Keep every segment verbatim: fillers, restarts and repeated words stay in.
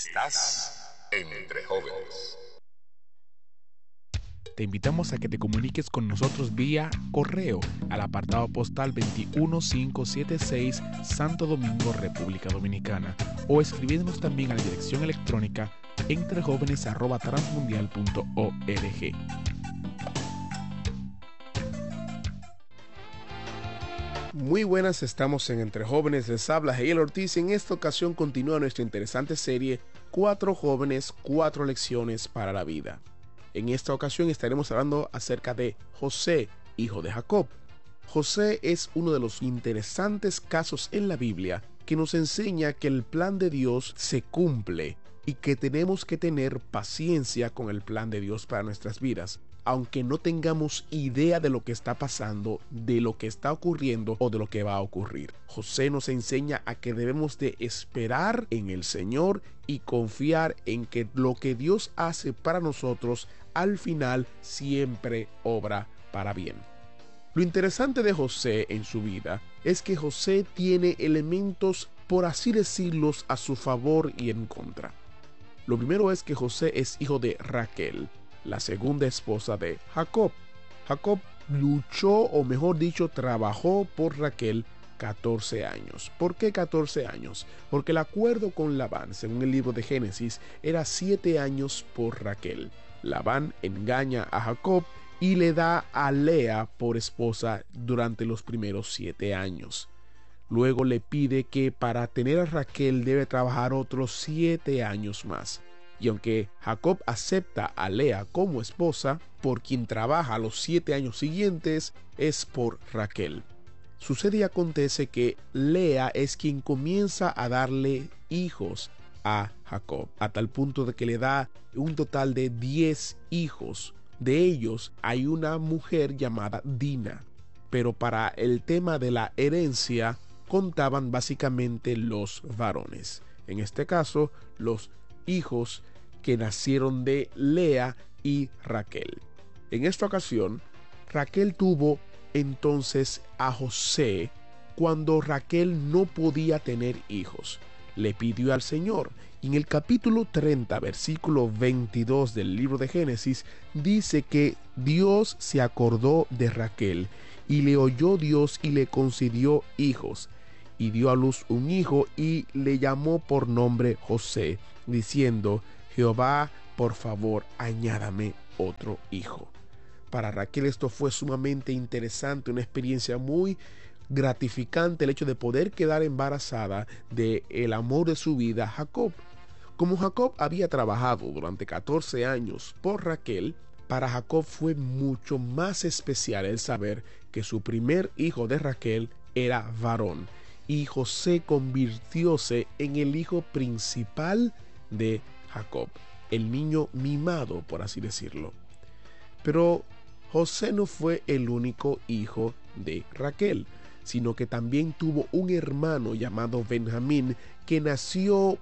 Estás entre jóvenes. Te invitamos a que te comuniques con nosotros vía correo al apartado postal veintiuno mil quinientos setenta y seis, Santo Domingo, República Dominicana, o escribiéndonos también a la dirección electrónica entrejóvenes arroba transmundial punto org. Muy buenas, estamos en Entre Jóvenes, les habla Heiel Ortiz y en esta ocasión continúa nuestra interesante serie Cuatro jóvenes, cuatro lecciones para la vida. En esta ocasión estaremos hablando acerca de José, hijo de Jacob. José es uno de los interesantes casos en la Biblia que nos enseña que el plan de Dios se cumple y que tenemos que tener paciencia con el plan de Dios para nuestras vidas, aunque no tengamos idea de lo que está pasando, de lo que está ocurriendo o de lo que va a ocurrir. José nos enseña a que debemos de esperar en el Señor y confiar en que lo que Dios hace para nosotros al final siempre obra para bien. Lo interesante de José en su vida es que José tiene elementos, por así decirlos, a su favor y en contra. Lo primero es que José es hijo de Raquel, la segunda esposa de Jacob. Jacob luchó, o mejor dicho, trabajó por Raquel catorce años. ¿Por qué catorce años? Porque el acuerdo con Labán, según el libro de Génesis, era siete años por Raquel. Labán engaña a Jacob y le da a Lea por esposa durante los primeros siete años. Luego le pide que para tener a Raquel debe trabajar otros siete años más. Y aunque Jacob acepta a Lea como esposa, por quien trabaja los siete años siguientes es por Raquel. Sucede y acontece que Lea es quien comienza a darle hijos a Jacob, a tal punto de que le da un total de diez hijos. De ellos hay una mujer llamada Dina. Pero para el tema de la herencia contaban básicamente los varones. En este caso, los hijos que nacieron de Lea y Raquel. En esta ocasión, Raquel tuvo entonces a José cuando Raquel no podía tener hijos. Le pidió al Señor. Y en el capítulo treinta, versículo veintidós del libro de Génesis, dice que Dios se acordó de Raquel y le oyó Dios y le concedió hijos. Y dio a luz un hijo y le llamó por nombre José, diciendo: Jehová, por favor, añádame otro hijo. Para Raquel esto fue sumamente interesante, una experiencia muy gratificante, el hecho de poder quedar embarazada de el amor de su vida, Jacob. Como Jacob había trabajado durante catorce años por Raquel, para Jacob fue mucho más especial el saber que su primer hijo de Raquel era varón. Y José convirtióse en el hijo principal de Jacob, el niño mimado, por así decirlo. Pero José no fue el único hijo de Raquel, sino que también tuvo un hermano llamado Benjamín, que nació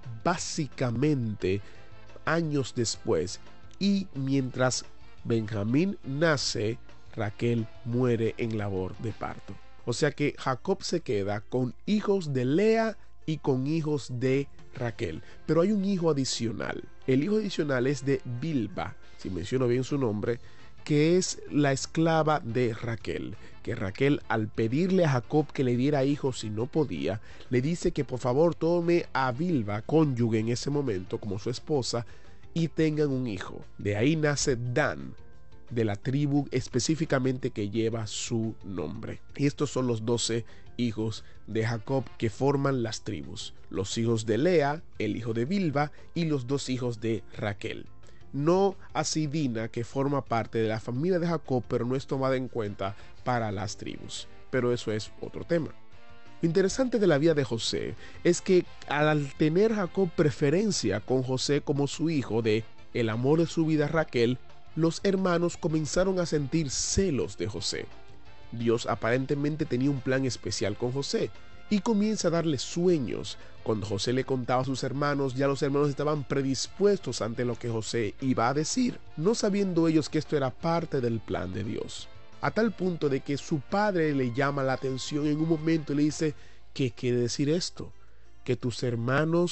básicamente años después. Y mientras Benjamín nace, Raquel muere en labor de parto. O sea que Jacob se queda con hijos de Lea y con hijos de Raquel. Pero hay un hijo adicional. El hijo adicional es de Bilba, si menciono bien su nombre, que es la esclava de Raquel. Que Raquel, al pedirle a Jacob que le diera hijos y no podía, le dice que por favor tome a Bilba, cónyuge en ese momento, como su esposa, y tengan un hijo. De ahí nace Dan, de la tribu específicamente que lleva su nombre. Y estos son los doce hijos de Jacob que forman las tribus: los hijos de Lea, el hijo de Bilba y los dos hijos de Raquel. No así Dina, que forma parte de la familia de Jacob, pero no es tomada en cuenta para las tribus. Pero eso es otro tema. Lo interesante de la vida de José es que al tener Jacob preferencia con José como su hijo de el amor de su vida Raquel, los hermanos comenzaron a sentir celos de José. Dios aparentemente tenía un plan especial con José y comienza a darle sueños. Cuando José le contaba a sus hermanos, ya los hermanos estaban predispuestos ante lo que José iba a decir, no sabiendo ellos que esto era parte del plan de Dios. A tal punto de que su padre le llama la atención en un momento y le dice: ¿qué quiere decir esto? Que tus hermanos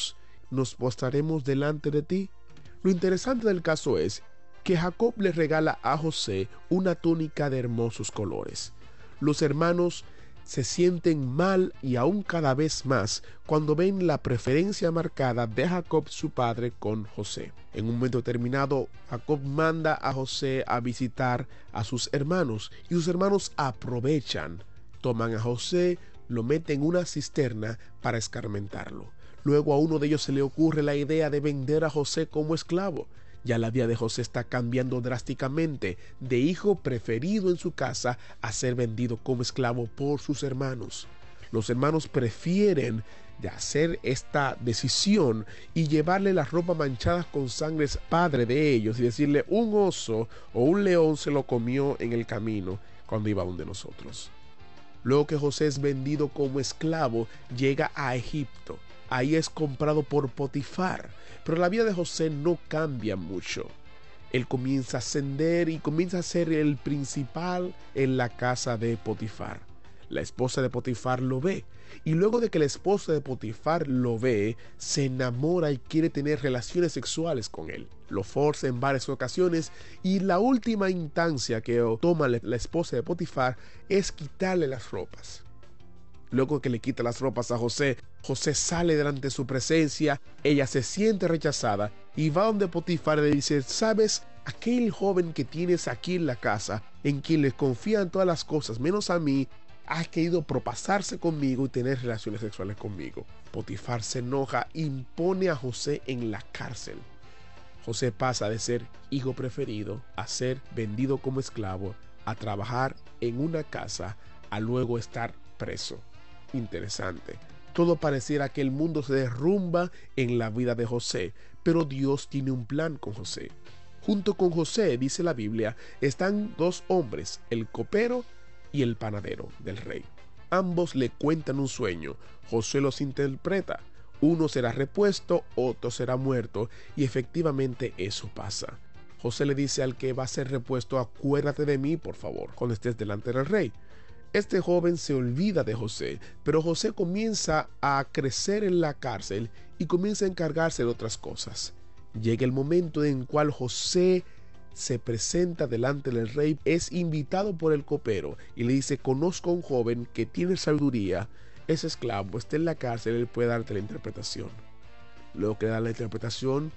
nos postraremos delante de ti. Lo interesante del caso es que Jacob le regala a José una túnica de hermosos colores. Los hermanos se sienten mal y aún cada vez más cuando ven la preferencia marcada de Jacob su padre con José. En un momento determinado, Jacob manda a José a visitar a sus hermanos y sus hermanos aprovechan, toman a José, lo meten en una cisterna para escarmentarlo. Luego a uno de ellos se le ocurre la idea de vender a José como esclavo. Ya la vida de José está cambiando drásticamente, de hijo preferido en su casa a ser vendido como esclavo por sus hermanos. Los hermanos prefieren de hacer esta decisión y llevarle la ropa manchada con sangre al padre de ellos y decirle: un oso o un león se lo comió en el camino cuando iba donde nosotros. Luego que José es vendido como esclavo, llega a Egipto. Ahí es comprado por Potifar. Pero la vida de José no cambia mucho. Él comienza a ascender y comienza a ser el principal en la casa de Potifar. La esposa de Potifar lo ve. Y luego de que la esposa de Potifar lo ve, se enamora y quiere tener relaciones sexuales con él. Lo forza en varias ocasiones y la última instancia que toma la esposa de Potifar es quitarle las ropas. Luego que le quita las ropas a José, José sale delante de su presencia, ella se siente rechazada y va donde Potifar y le dice: ¿sabes? Aquel joven que tienes aquí en la casa, en quien le confían todas las cosas menos a mí, ha querido propasarse conmigo y tener relaciones sexuales conmigo. Potifar se enoja e impone a José en la cárcel. José pasa de ser hijo preferido a ser vendido como esclavo, a trabajar en una casa, a luego estar preso. Interesante. Todo pareciera que el mundo se derrumba en la vida de José, pero Dios tiene un plan con José. Junto con José, dice la Biblia, están dos hombres, el copero y el panadero del rey. Ambos le cuentan un sueño. José los interpreta. Uno será repuesto, otro será muerto, y efectivamente eso pasa. José le dice al que va a ser repuesto: acuérdate de mí, por favor, cuando estés delante del rey. Este joven se olvida de José, pero José comienza a crecer en la cárcel y comienza a encargarse de otras cosas. Llega el momento en el cual José se presenta delante del rey, es invitado por el copero y le dice: conozco a un joven que tiene sabiduría, es esclavo, está en la cárcel, él puede darte la interpretación. Luego que le da la interpretación,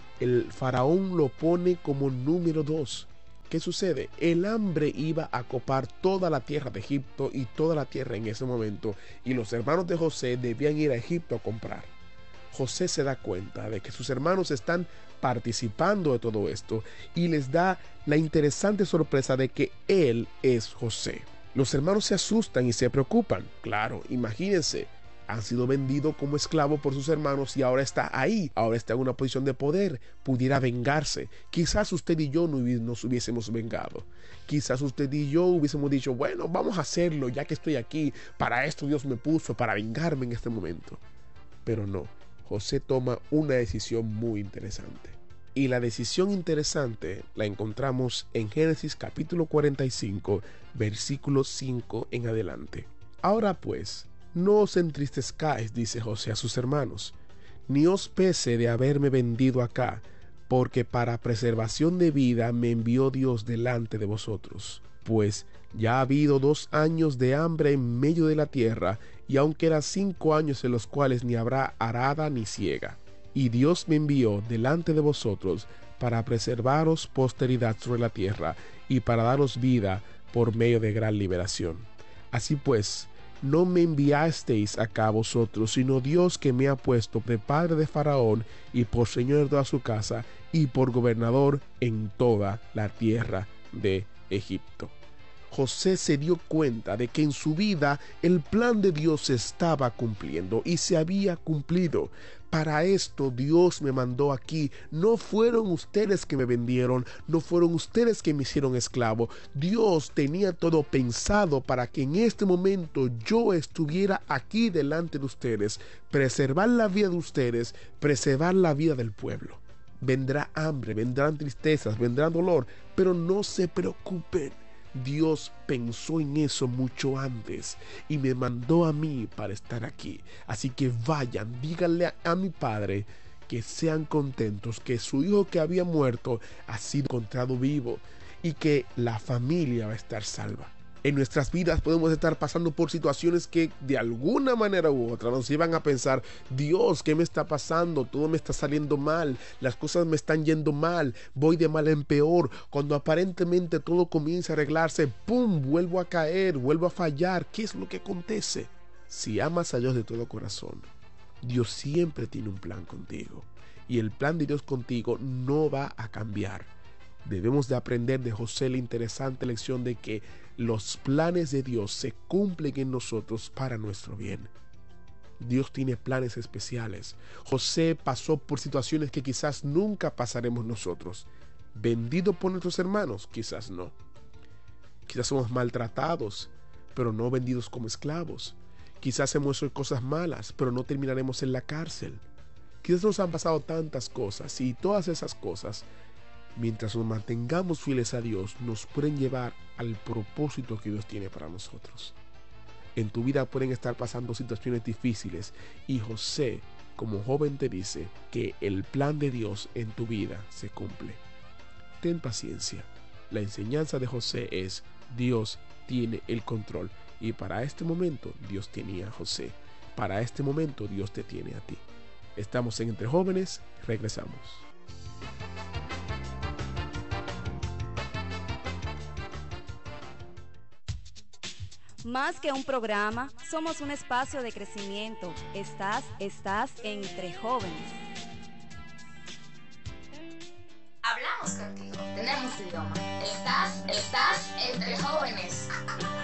el faraón lo pone como número dos. ¿Qué sucede? El hambre iba a copar toda la tierra de Egipto y toda la tierra en ese momento, y los hermanos de José debían ir a Egipto a comprar. José se da cuenta de que sus hermanos están participando de todo esto y les da la interesante sorpresa de que él es José. Los hermanos se asustan y se preocupan. Claro, imagínense, han sido vendidos como esclavos por sus hermanos y ahora está ahí, ahora está en una posición de poder, pudiera vengarse. Quizás usted y yo no nos hubiésemos vengado. Quizás usted y yo hubiésemos dicho: bueno, vamos a hacerlo ya que estoy aquí, para esto Dios me puso, para vengarme en este momento. Pero no, José toma una decisión muy interesante. Y la decisión interesante la encontramos en Génesis capítulo cuarenta y cinco, versículo cinco en adelante. Ahora pues, no os entristezcáis, dice José a sus hermanos, ni os pese de haberme vendido acá, porque para preservación de vida me envió Dios delante de vosotros. Pues ya ha habido dos años de hambre en medio de la tierra, y aún quedan cinco años en los cuales ni habrá arada ni siega. Y Dios me envió delante de vosotros para preservaros posteridad sobre la tierra, y para daros vida por medio de gran liberación. Así pues, no me enviasteis acá vosotros, sino Dios, que me ha puesto de padre de Faraón y por señor de toda su casa y por gobernador en toda la tierra de Egipto. José se dio cuenta de que en su vida el plan de Dios se estaba cumpliendo y se había cumplido. Para esto Dios me mandó aquí. No fueron ustedes que me vendieron, no fueron ustedes que me hicieron esclavo. Dios tenía todo pensado para que en este momento yo estuviera aquí delante de ustedes, preservar la vida de ustedes, preservar la vida del pueblo. Vendrá hambre, vendrán tristezas, vendrá dolor, pero no se preocupen. Dios pensó en eso mucho antes y me mandó a mí para estar aquí. Así que vayan, díganle a, a mi padre que sean contentos, que su hijo que había muerto ha sido encontrado vivo y que la familia va a estar salva. En nuestras vidas podemos estar pasando por situaciones que de alguna manera u otra nos llevan a pensar: Dios, ¿qué me está pasando? Todo me está saliendo mal, las cosas me están yendo mal, voy de mal en peor. Cuando aparentemente todo comienza a arreglarse, ¡pum!, vuelvo a caer, vuelvo a fallar. ¿Qué es lo que acontece? Si amas a Dios de todo corazón, Dios siempre tiene un plan contigo, y el plan de Dios contigo no va a cambiar. Debemos de aprender de José la interesante lección de que los planes de Dios se cumplen en nosotros para nuestro bien. Dios tiene planes especiales. José pasó por situaciones que quizás nunca pasaremos nosotros. ¿Vendido por nuestros hermanos? Quizás no. Quizás somos maltratados, pero no vendidos como esclavos. Quizás hemos hecho cosas malas, pero no terminaremos en la cárcel. Quizás nos han pasado tantas cosas, y todas esas cosas, mientras nos mantengamos fieles a Dios, nos pueden llevar al propósito que Dios tiene para nosotros. En tu vida pueden estar pasando situaciones difíciles, y José, como joven, te dice que el plan de Dios en tu vida se cumple. Ten paciencia. La enseñanza de José es: Dios tiene el control, y para este momento Dios tenía a José. Para este momento Dios te tiene a ti. Estamos en Entre Jóvenes, regresamos. Más que un programa, somos un espacio de crecimiento. Estás, estás entre jóvenes. Hablamos contigo, tenemos tu idioma. Estás, estás entre jóvenes.